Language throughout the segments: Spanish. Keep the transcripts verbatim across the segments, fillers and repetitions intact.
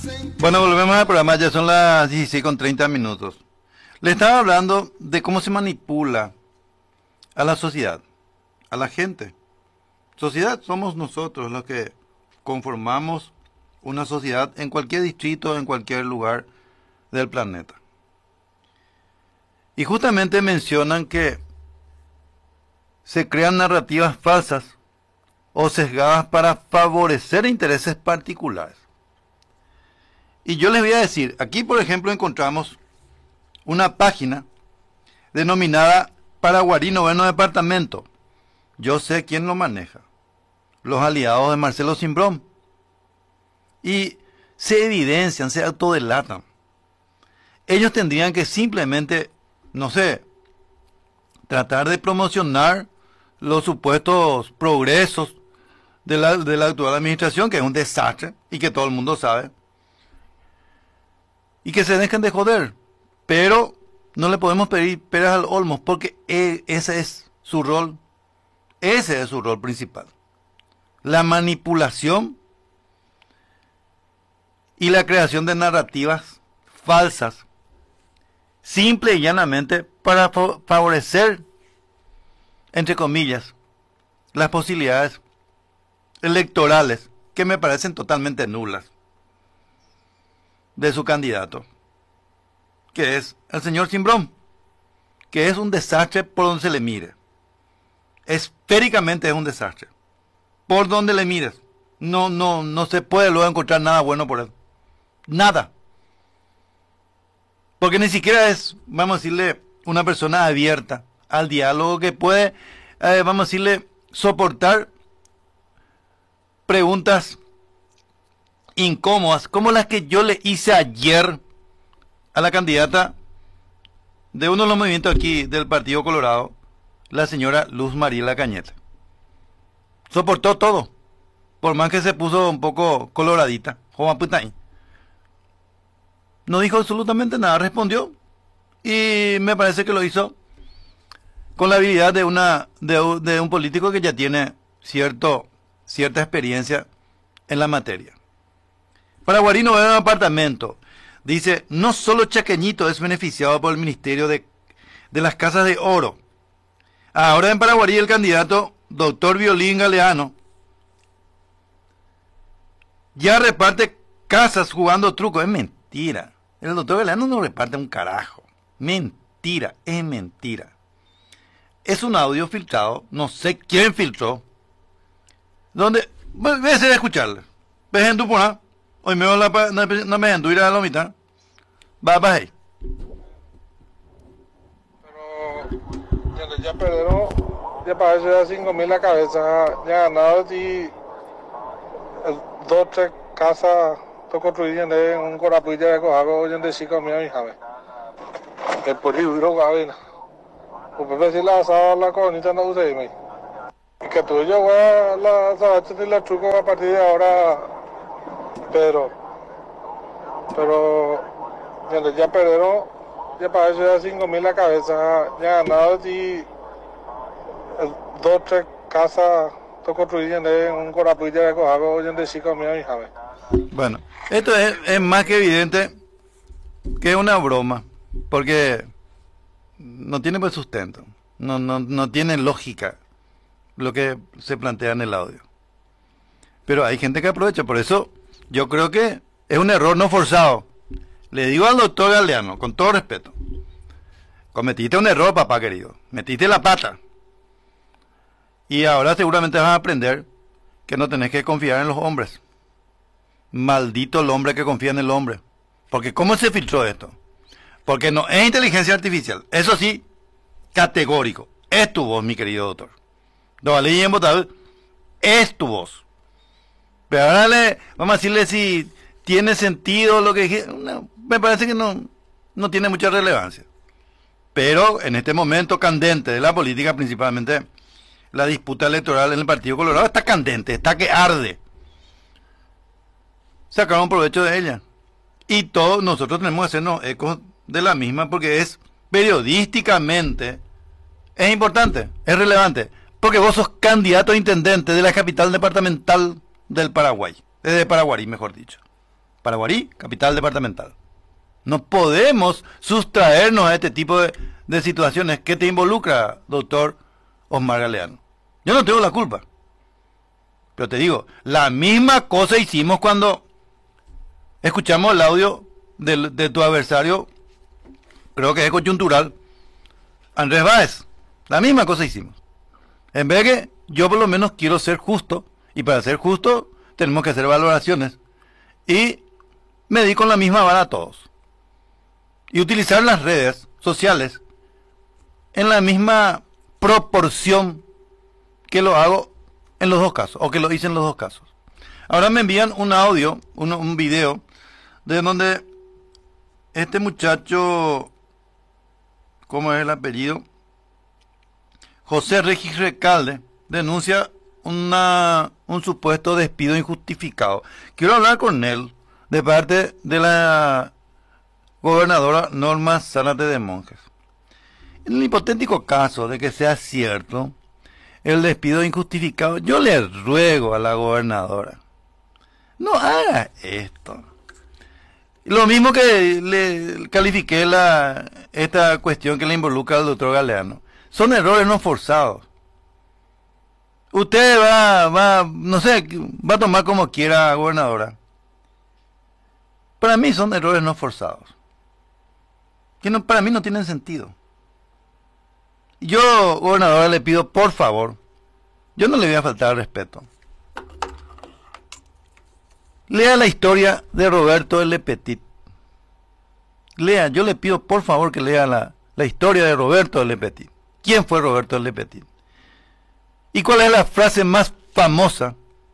Bueno, volvemos al programa, ya son las dieciséis con treinta minutos. Le estaba hablando de cómo se manipula a la sociedad, a la gente. Sociedad somos nosotros los que conformamos una sociedad en cualquier distrito, en cualquier lugar del planeta. Y justamente mencionan que se crean narrativas falsas o sesgadas para favorecer intereses particulares. Y yo les voy a decir, aquí por ejemplo encontramos una página denominada Paraguarí Noveno Departamento. Yo sé quién lo maneja. Los aliados de Marcelo Simbrón. Y se evidencian, se autodelatan. Ellos tendrían que simplemente, no sé, tratar de promocionar los supuestos progresos de la, de la actual administración, que es un desastre y que todo el mundo sabe. Y que se dejen de joder. Pero no le podemos pedir peras al olmo, porque ese es su rol. Ese es su rol principal. La manipulación y la creación de narrativas falsas, simple y llanamente para favorecer, entre comillas, las posibilidades electorales, que me parecen totalmente nulas, de su candidato, que es el señor Simbrón, que es un desastre por donde se le mire. Esféricamente es un desastre. Por donde le mires. No, no, no se puede luego encontrar nada bueno por él. Nada. Porque ni siquiera es, vamos a decirle, una persona abierta al diálogo que puede, eh, vamos a decirle, soportar preguntas incómodas, como las que yo le hice ayer a la candidata de uno de los movimientos aquí del Partido Colorado, la señora Luz Mariela Cañete. Soportó todo, por más que se puso un poco coloradita, Juan Putaín. No dijo absolutamente nada, respondió, y me parece que lo hizo con la habilidad de una de, de un político que ya tiene cierto cierta experiencia en la materia. Paraguarí Noveno Departamento dice: no solo Chaqueñito es beneficiado por el Ministerio de, de las Casas de Oro. Ahora en Paraguarí el candidato doctor Violín Galeano ya reparte casas jugando truco. Es mentira. El doctor Galeano no reparte un carajo. Mentira, es mentira. Es un audio filtrado, no sé quién filtró, donde, voy a hacer escucharle. Ves en tu puna, hoy me voy a la, no me ando ir a la mitad. Va, va ahí. Pero, ya perdieron, ya parece ya cinco mil la cabeza, ya ganado y dos, tres casas, todo construido en un corapillo de cojago, hoy en de cinco mil, mi jame. El polibro, gabina. Pues si la asada, la coronita no usé, mi. Y que tú yo voy a la sabache y la truco a partir de ahora, pero, pero, ya perdieron, ya parece ya cinco mil la cabeza, ya ganado y dos, tres casas, todo construido en un corapillo de cojago, hoy en de cinco mil, mi jame. Bueno, esto es, es más que evidente que es una broma, porque no tiene pues sustento, no, no, no tiene lógica lo que se plantea en el audio. Pero hay gente que aprovecha, por eso yo creo que es un error no forzado. Le digo al doctor Galeano, con todo respeto, cometiste un error, papá querido, metiste la pata. Y ahora seguramente vas a aprender que no tenés que confiar en los hombres. Maldito el hombre que confía en el hombre. Porque ¿cómo se filtró esto? Porque no es inteligencia artificial. Eso sí, categórico. Es tu voz, mi querido doctor. No vale bien votado. Es tu voz. Pero ahora le, vamos a decirle si tiene sentido lo que dije. No, me parece que no, no tiene mucha relevancia. Pero en este momento candente de la política, principalmente la disputa electoral en el Partido Colorado, está candente, está que arde. Sacaron provecho de ella. Y todos nosotros tenemos que hacernos eco de la misma, porque es periodísticamente, es importante, es relevante, porque vos sos candidato a intendente de la capital departamental del Paraguay, de Paraguarí, mejor dicho. Paraguarí, capital departamental. No podemos sustraernos a este tipo de, de situaciones que te involucra, doctor Osmar Galeano. Yo no tengo la culpa. Pero te digo, la misma cosa hicimos cuando escuchamos el audio de, de tu adversario, creo que es coyuntural, Andrés Báez. La misma cosa hicimos. En vez de que yo por lo menos quiero ser justo, y para ser justo tenemos que hacer valoraciones, y medir con la misma vara a todos. Y utilizar las redes sociales en la misma proporción que lo hago en los dos casos, o que lo hice en los dos casos. Ahora me envían un audio, un, un video, de donde este muchacho, ¿cómo es el apellido? José Regis Recalde, denuncia una, un supuesto despido injustificado. Quiero hablar con él de parte de la gobernadora Norma Zárate de Monjes. En el hipotético caso de que sea cierto el despido injustificado, yo le ruego a la gobernadora, no haga esto. Lo mismo que le califiqué la, esta cuestión que le involucra al doctor Galeano. Son errores no forzados. Usted va, va, no sé, va a tomar como quiera, gobernadora. Para mí son errores no forzados. Que no, para mí no tienen sentido. Yo, gobernadora, le pido, por favor, yo no le voy a faltar al respeto. Lea la historia de Roberto L. Petit. Lea, yo le pido, por favor, que lea la, la historia de Roberto L. Petit. ¿Quién fue Roberto L. Petit? ¿Y cuál es la frase más famosa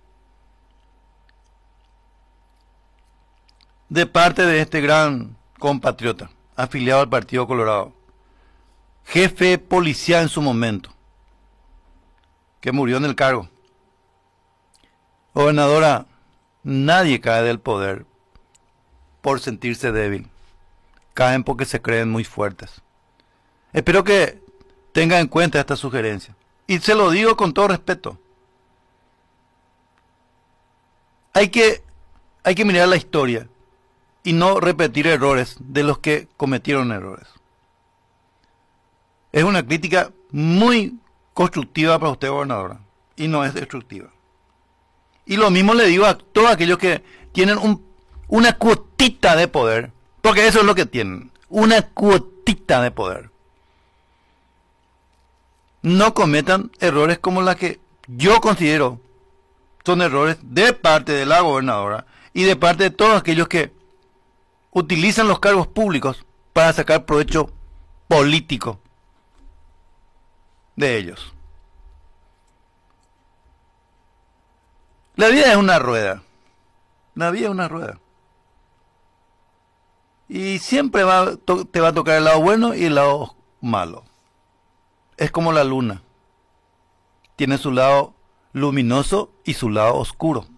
de parte de este gran compatriota, afiliado al Partido Colorado, jefe policial en su momento, que murió en el cargo? Gobernadora, nadie cae del poder por sentirse débil. Caen porque se creen muy fuertes. Espero que tenga en cuenta esta sugerencia. Y se lo digo con todo respeto. Hay que, hay que mirar la historia y no repetir errores de los que cometieron errores. Es una crítica muy constructiva para usted, gobernadora, y no es destructiva. Y lo mismo le digo a todos aquellos que tienen un, una cuotita de poder, porque eso es lo que tienen, una cuotita de poder. No cometan errores como la que yo considero son errores de parte de la gobernadora y de parte de todos aquellos que utilizan los cargos públicos para sacar provecho político de ellos. La vida es una rueda. La vida es una rueda. Y siempre va, te va a tocar el lado bueno y el lado malo. Es como la luna. Tiene su lado luminoso y su lado oscuro.